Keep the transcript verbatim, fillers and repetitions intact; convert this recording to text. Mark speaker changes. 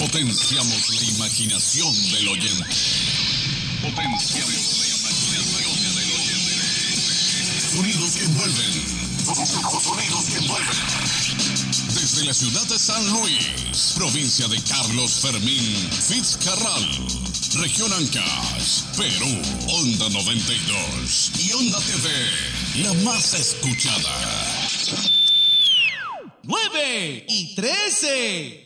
Speaker 1: Potenciamos la imaginación del oyente. Potenciamos la imaginación del oyente. Sonidos que envuelven. Sonidos que envuelven. Desde la ciudad de San Luis, provincia de Carlos Fermín Fitzcarral, región Ancash, Perú, Onda noventa y dos y Onda T V, la más escuchada.
Speaker 2: nueve y trece.